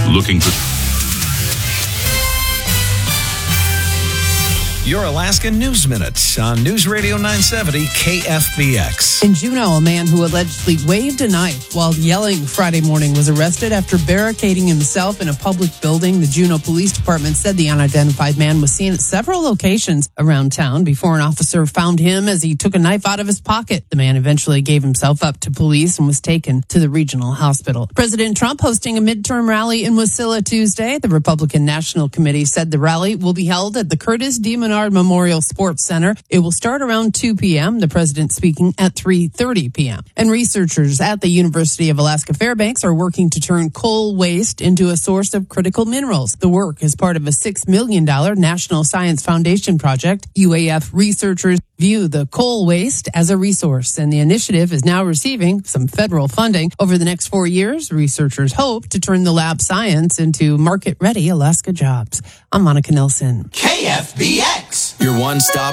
Looking for Your Alaska News Minute on News Radio 970 KFBX. In Juneau, a man who allegedly waved a knife while yelling Friday morning was arrested after barricading himself in a public building. The Juneau Police Department said the unidentified man was seen at several locations around town before an officer found him as he took a knife out of his pocket. The man eventually gave himself up to police and was taken to the regional hospital. President Trump hosting a midterm rally in Wasilla Tuesday. The Republican National Committee said the rally will be held at the Curtis D. Menard Memorial Sports Center. It will start around 2 p.m., the president speaking at 3:30 p.m. And researchers at the University of Alaska Fairbanks are working to turn coal waste into a source of critical minerals. The work is part of a $6 million National Science Foundation project. UAF researchers view the coal waste as a resource, and the initiative is now receiving some federal funding. Over the next 4 years, researchers hope to turn the lab science into market-ready Alaska jobs. I'm Monica Nelson. KFBX, your one-stop